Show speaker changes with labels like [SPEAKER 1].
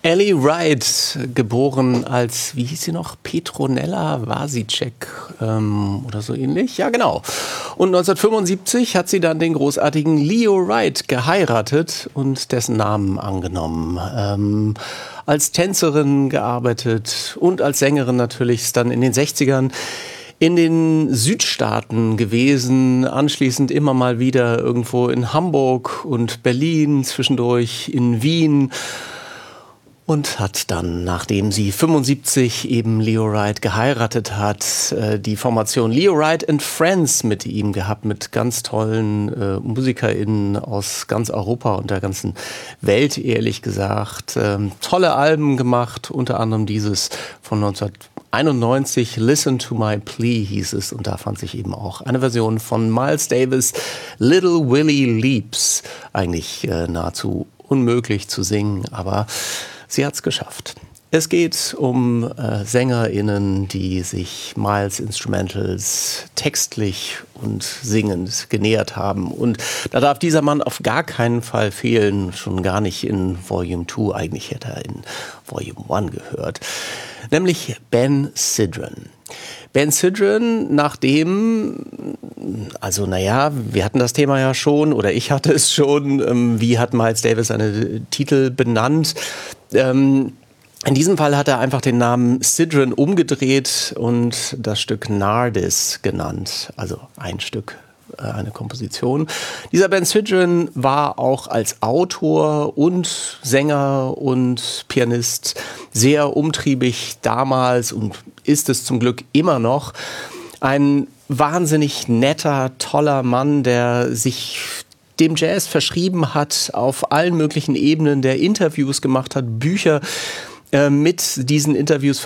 [SPEAKER 1] Ellie Wright, geboren als, wie hieß sie noch, Petronella Vasicek oder so ähnlich. Ja, genau. Und 1975 hat sie dann den großartigen Leo Wright geheiratet und dessen Namen angenommen. Als Tänzerin gearbeitet und als Sängerin natürlich ist dann in den 60ern in den Südstaaten gewesen, anschließend immer mal wieder irgendwo in Hamburg und Berlin, zwischendurch in Wien. Und hat dann, nachdem sie 75 eben Leo Wright geheiratet hat, die Formation Leo Wright and Friends mit ihm gehabt, mit ganz tollen MusikerInnen aus ganz Europa und der ganzen Welt, ehrlich gesagt. Tolle Alben gemacht, unter anderem dieses von 1991, Listen to My Plea hieß es. Und da fand sich eben auch eine Version von Miles Davis, Little Willie Leaps, eigentlich nahezu unmöglich zu singen, aber sie hat's geschafft. Es geht um SängerInnen, die sich Miles Instrumentals textlich und singend genähert haben. Und da darf dieser Mann auf gar keinen Fall fehlen, schon gar nicht in Volume 2, eigentlich hätte er in Volume 1 gehört, nämlich Ben Sidran. Ben Sidran, nachdem, also wir hatten das Thema ja schon, oder ich hatte es schon, wie hat Miles Davis seine Titel benannt? In diesem Fall hat er einfach den Namen Sidran umgedreht und das Stück Nardis genannt, also ein Stück, eine Komposition. Dieser Ben Sidran war auch als Autor und Sänger und Pianist sehr umtriebig damals und ist es zum Glück immer noch. Ein wahnsinnig netter, toller Mann, der sich dem Jazz verschrieben hat auf allen möglichen Ebenen, der Interviews gemacht hat, Bücher mit diesen Interviews